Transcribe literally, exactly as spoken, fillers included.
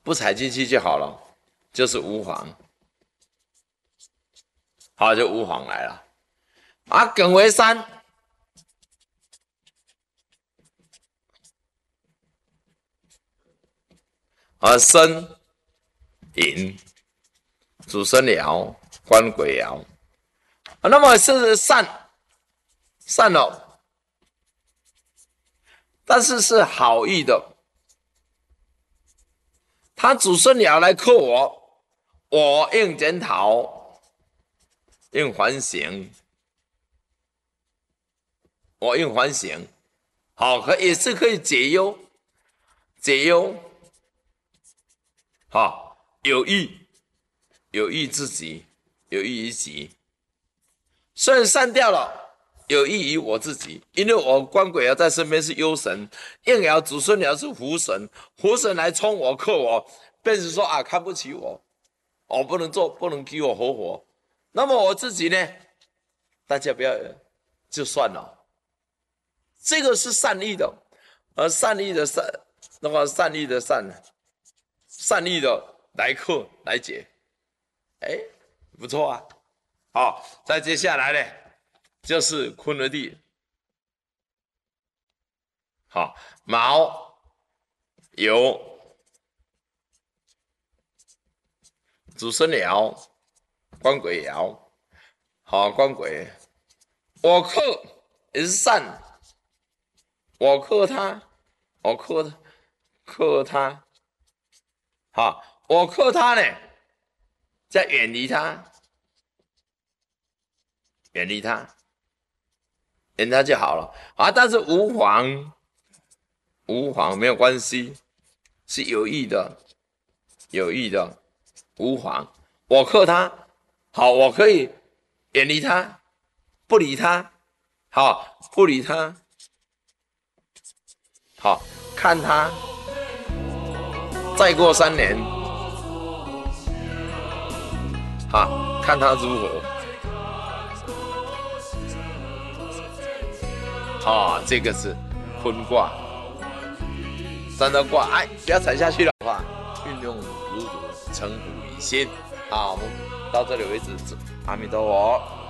不踩进去就好了，就是无妨。好，就无妨来了。啊，艮为三，啊，申寅，主生爻，官鬼爻。啊，那么是善，善了，但是是好意的。他主生爻来克我，我应检讨，应反省，我应反省。好，可也是可以解忧，解忧。好，有益，有益自己，有益于己。虽然删掉了，有益于我自己，因为我官鬼爻在身边是忧神，应爻主孙爻是福神，福神来冲我克我，便是说啊，看不起我，我不能做，不能与我合伙。那么我自己呢？大家不要就算了。这个是善意的，而善意的善，那么善意的善，善意的来克来解，哎，不错啊。好，再接下来呢，就是坤和地。好，卯酉主生爻，官鬼爻。好，官鬼，我克也是善。我克他，我克他，克他，好，我克他呢，再远离他，远离他，远离他就好了啊。但是无妨，无妨没有关系，是有益的，有益的，无妨。我克他，好，我可以远离他，不理他，好，不理他。好，看他再过三年，好，看他如何。好，这个是坤卦，三道卦，哎，不要踩下去的话，运用如如，成虎以心。好，我们到这里为止，阿弥陀佛。